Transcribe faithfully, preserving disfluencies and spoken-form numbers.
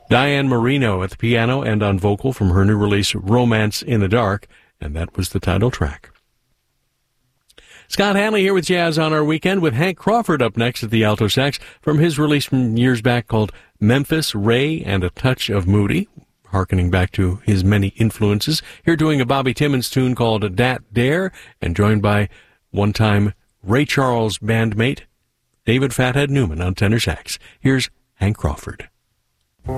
Diane Marino at the piano and on vocal from her new release, Romance in the Dark, and that was the title track. Scott Hanley here with Jazz on Our Weekend, with Hank Crawford up next at the alto sax from his release from years back called Memphis, Ray, and a Touch of Moody, harkening back to his many influences. Here doing a Bobby Timmons tune called Dat Dare, and joined by one-time Ray Charles bandmate David Fathead Newman on tenor sax. Here's Hank Crawford.